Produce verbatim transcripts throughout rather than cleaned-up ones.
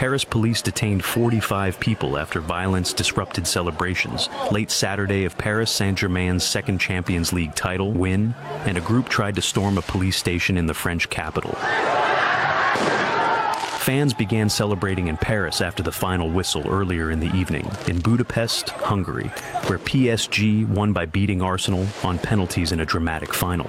Paris police detained forty-five people after violence disrupted celebrations late Saturday of Paris Saint-Germain's second Champions League title win, and a group tried to storm a police station in the French capital. Fans began celebrating in Paris after the final whistle earlier in the evening in Budapest, Hungary, where P S G won by beating Arsenal on penalties in a dramatic final.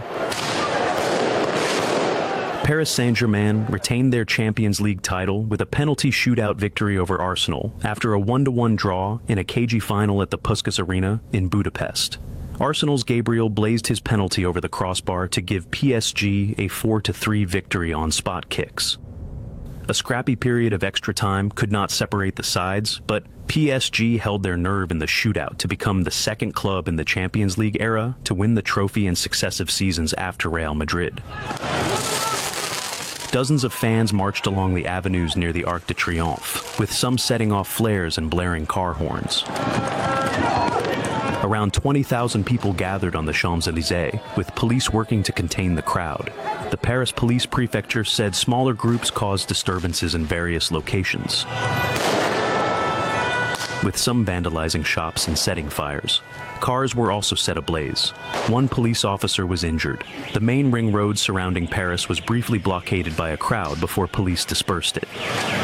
Paris Saint-Germain retained their Champions League title with a penalty shootout victory over Arsenal after a one to one draw in a cagey final at the Puskas Arena in Budapest. Arsenal's Gabriel blazed his penalty over the crossbar to give P S G a four to three victory on spot kicks. A scrappy period of extra time could not separate the sides, but P S G held their nerve in the shootout to become the second club in the Champions League era to win the trophy in successive seasons after Real Madrid. Dozens of fans marched along the avenues near the Arc de Triomphe, with some setting off flares and blaring car horns. Around twenty thousand people gathered on the Champs-Élysées, with police working to contain the crowd. The Paris Police Prefecture said smaller groups caused disturbances in various locations, with some vandalizing shops and setting fires. Cars were also set ablaze. One police officer was injured. The main ring road surrounding Paris was briefly blockaded by a crowd before police dispersed it.